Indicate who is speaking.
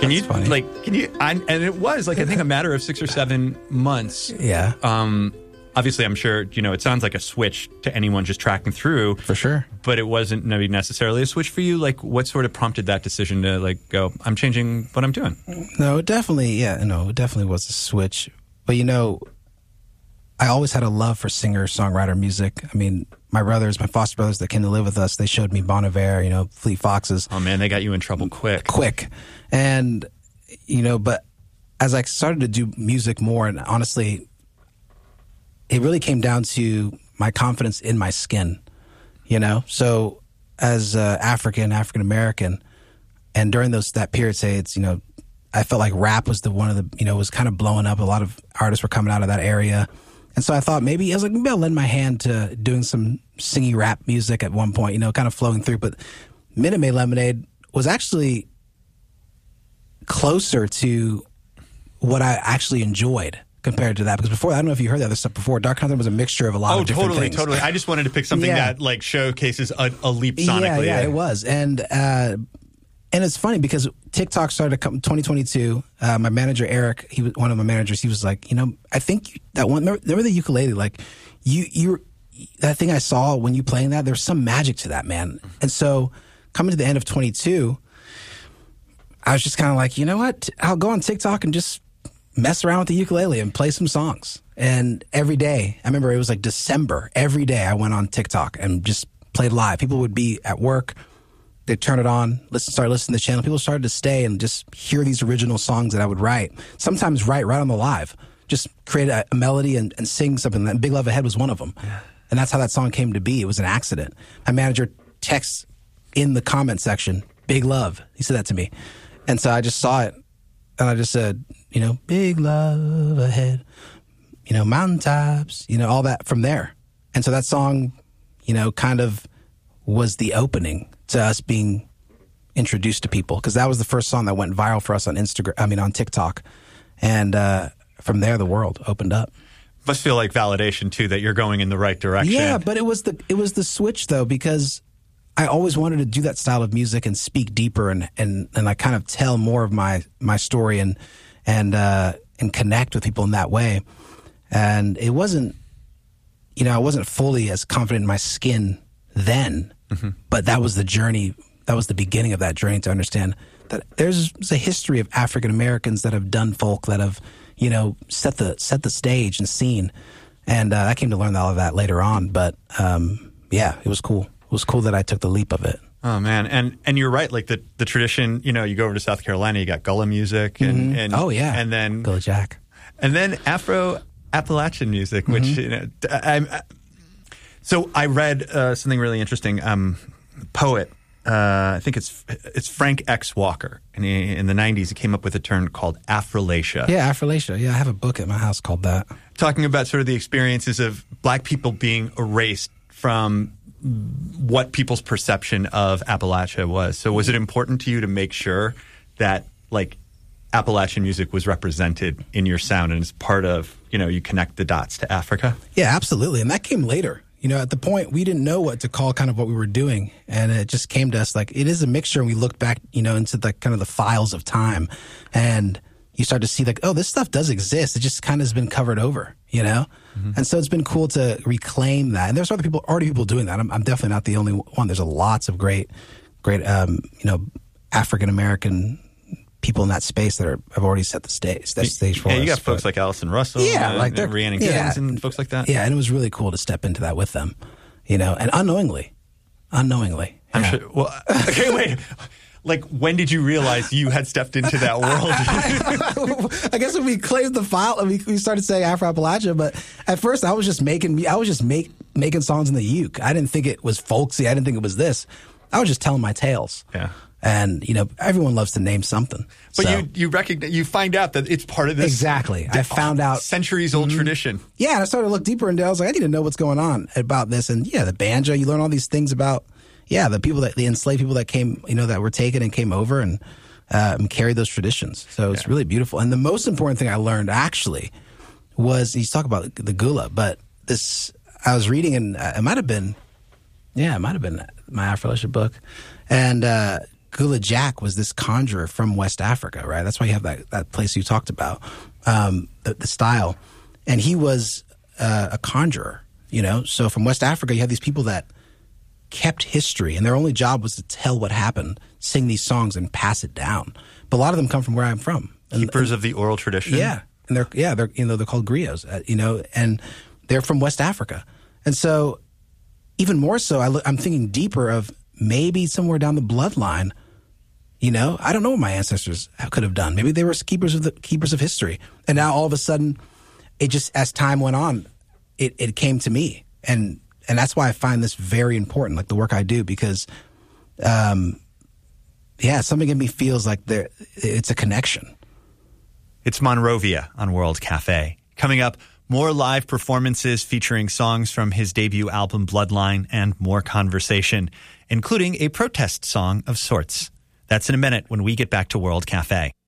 Speaker 1: Can you and it was like, I think a matter of 6 or 7 months.
Speaker 2: Yeah.
Speaker 1: Obviously, I'm sure, it sounds like a switch to anyone just tracking through.
Speaker 2: For sure.
Speaker 1: But it wasn't maybe necessarily a switch for you. Like, what sort of prompted that decision to, like, go, I'm changing what I'm doing?
Speaker 2: No, it definitely was a switch. But, I always had a love for singer-songwriter music. I mean, my foster brothers that came to live with us, they showed me Bon Iver, Fleet Foxes.
Speaker 1: Oh, man, they got you in trouble quick.
Speaker 2: And, but as I started to do music more, and honestly, it really came down to my confidence in my skin, So as African American, and during that period, say it's, I felt like rap was was kind of blowing up. A lot of artists were coming out of that area. And so I thought maybe I'll lend my hand to doing some singy rap music at one point, kind of flowing through. But Minute Maid Lemonade was actually closer to what I actually enjoyed compared to that. Because before, I don't know if you heard the other stuff before, Dark Hunter was a mixture of a lot of different things.
Speaker 1: Totally. I just wanted to pick something that like showcases a leap sonically.
Speaker 2: Yeah, it was. And it's funny because TikTok started to come 2022. My manager, Eric, one of my managers, he was like, I think that one, remember the ukulele? Like, that thing I saw when you playing that, there's some magic to that, man. And so coming to the end of 22, I was just kind of like, you know what? I'll go on TikTok and just mess around with the ukulele and play some songs. And every day, I remember it was like December, every day I went on TikTok and just played live. People would be at work. They'd turn it on, start listening to the channel. People started to stay and just hear these original songs that I would write. Sometimes write right on the live. Just create a melody and sing something. And Big Love Ahead was one of them. Yeah. And that's how that song came to be. It was an accident. My manager texts in the comment section, Big Love. He said that to me. And so I just saw it. And I just said, big love ahead, mountaintops, all that from there. And so that song, kind of was the opening to us being introduced to people, because that was the first song that went viral for us on on TikTok. And from there, the world opened up.
Speaker 1: Must feel like validation too that you're going in the right direction.
Speaker 2: Yeah, but it was the switch though, because I always wanted to do that style of music and speak deeper and I kind of tell more of my story and connect with people in that way. And it wasn't, I wasn't fully as confident in my skin then, but that was the journey. That was the beginning of that journey to understand that there's a history of African Americans that have done folk, that have, set the stage and scene. And I came to learn all of that later on. But yeah, it was cool. It was cool that I took the leap of it.
Speaker 1: Oh man, and you're right. Like the tradition, you go over to South Carolina, you got Gullah music, and
Speaker 2: oh yeah,
Speaker 1: and then
Speaker 2: Gullah Jack,
Speaker 1: and then Afro Appalachian music, which so I read something really interesting. Poet, I think it's Frank X. Walker, and in the '90s he came up with a term called Afrolatia.
Speaker 2: Yeah, Afrolatia. Yeah, I have a book at my house called that,
Speaker 1: talking about sort of the experiences of Black people being erased from what people's perception of Appalachia was. So was it important to you to make sure that like Appalachian music was represented in your sound and as part of, you connect the dots to Africa?
Speaker 2: Yeah, absolutely. And that came later. At the point we didn't know what to call kind of what we were doing. And it just came to us like it is a mixture. And we looked back, into the kind of the files of time, and you start to see like, oh, this stuff does exist. It just kind of has been covered over, And so it's been cool to reclaim that. And there's already people doing that. I'm definitely not the only one. There's lots of great, African-American people in that space that have already set the stage for us.
Speaker 1: Yeah, you got folks like Allison Russell, and Rhiannon Giddens and folks like that.
Speaker 2: Yeah, and it was really cool to step into that with them, and unknowingly. I'm
Speaker 1: sure. Well, okay, wait. Like, when did you realize you had stepped into that world?
Speaker 2: I guess when we claimed the file, we started saying Afro-Appalachia, but at first I was just making songs in the uke. I didn't think it was folksy. I didn't think it was this. I was just telling my tales.
Speaker 1: Yeah.
Speaker 2: And, everyone loves to name something.
Speaker 1: But you recognize, you find out that it's part of this.
Speaker 2: Exactly. I found out.
Speaker 1: Centuries-old tradition.
Speaker 2: Yeah, and I started to look deeper into it. I was like, I need to know what's going on about this. And, the banjo, you learn all these things about, the enslaved people that came, that were taken and came over and carried those traditions. So it's really beautiful. And the most important thing I learned, actually, was, you talk about the Gullah, but I was reading, and it might have been my Afrolatia book, and Gula Jack was this conjurer from West Africa, right? That's why you have that place you talked about, the style. And he was a conjurer, you know? So from West Africa, you have these people that kept history, and their only job was to tell what happened, sing these songs, and pass it down. But a lot of them come from where I'm from.
Speaker 1: Keepers of the oral tradition?
Speaker 2: Yeah. And they're called griots, you know, and they're from West Africa. And so even more so, I'm thinking deeper of maybe somewhere down the bloodline, you know, I don't know what my ancestors could have done. Maybe they were keepers of history. And now all of a sudden, it just, as time went on, it came to me. And that's why I find this very important, like the work I do, because, something in me feels like it's a connection.
Speaker 1: It's Monrovia on World Cafe. Coming up, more live performances featuring songs from his debut album Bloodline and more conversation, including a protest song of sorts. That's in a minute when we get back to World Cafe.